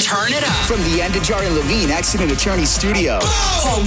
Turn it up. From the Andajar and Levine Accident Attorney Studio. Call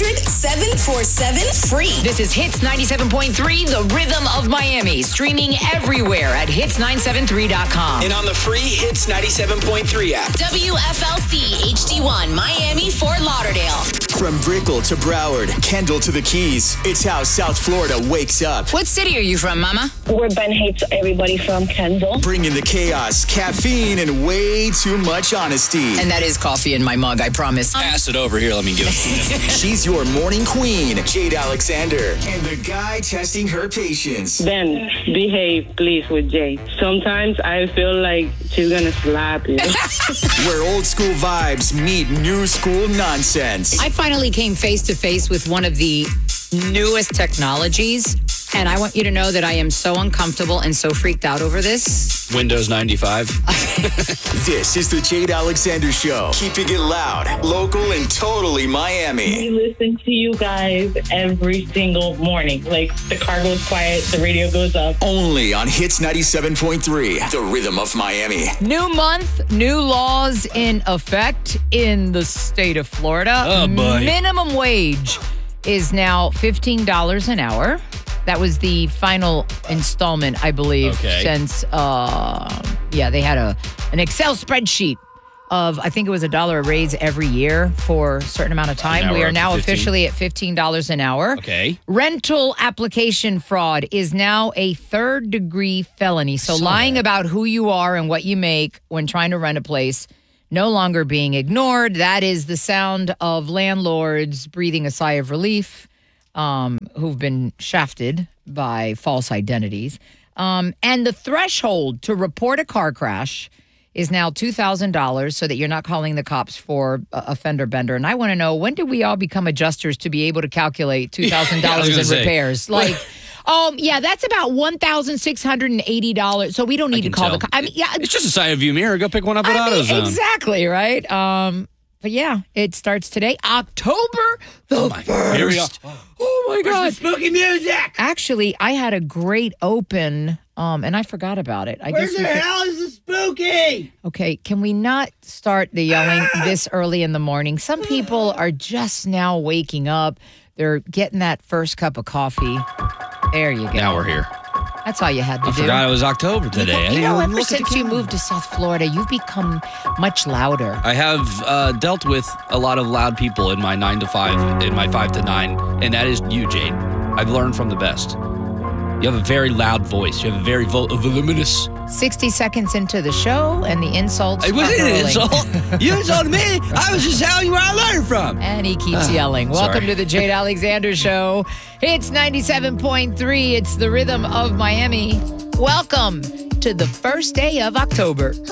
1-800-747-FREE. This is Hits 97.3, the rhythm of Miami. Streaming everywhere at hits973.com. And on the free Hits 97.3 app. WFLC HD1 Miami Fort Lauderdale. From Brickell to Broward, Kendall to the Keys, it's how South Florida wakes up. What city are you from, Mama? Where Ben hates everybody from Kendall. Bringing the chaos, caffeine, and way too much honesty. And that is coffee in my mug, I promise. Pass it over here. Let me give it to you. She's your morning queen, Jade Alexander. And the guy testing her patience. Ben, behave, please, with Jay. Sometimes I feel like she's gonna slap you. Where old school vibes meet new school nonsense. I finally came face to face with one of the newest technologies, and I want you to know that I am so uncomfortable and so freaked out over this. Windows 95. This is the Jade Alexander Show. Keeping it loud, local, and totally Miami. We listen to you guys every single morning. Like, the car goes quiet, the radio goes up. Only on Hits 97.3, the rhythm of Miami. New month, new laws in effect in the state of Florida. Oh, boy. Minimum wage is now $15 an hour. That was the final installment, I believe, since, they had an Excel spreadsheet of, I think it was $1 a raise every year for a certain amount of time. We are now officially at $15 an hour. Okay. Rental application fraud is now a third-degree felony. So lying about who you are and what you make when trying to rent a place no longer being ignored. That is the sound of landlords breathing a sigh of relief. Who've been shafted by false identities. And the threshold to report a car crash is now $2,000 so that you're not calling the cops for a fender bender. And I want to know, when did we all become adjusters to be able to calculate $2,000 in repairs? Like, that's about $1,680. So we don't need to call the cops. I mean, it's just a side view mirror. Go pick one up at AutoZone. Exactly, right? But yeah, it starts today, October the 1st. Here we go. Oh my God. Where's the spooky music? Actually, I had a great open, and I forgot about it. Where the hell is the spooky? Okay, can we not start the yelling this early in the morning? Some people are just now waking up. They're getting that first cup of coffee. There you go. Now we're here. That's all you had to do. I forgot it was October today. You know, ever since you moved to South Florida, you've become much louder. I have dealt with a lot of loud people in my 9 to 5, in my 5 to 9, and that is you, Jade. I've learned from the best. You have a very loud voice. You have a very voluminous. 60 seconds into the show, and the insults It wasn't are an hurling. insult. You insulted me. I was just telling you where I learned from. And he keeps yelling. Welcome sorry. to the Jade Alexander Show. It's 97.3. It's the rhythm of Miami. Welcome to the first day of October.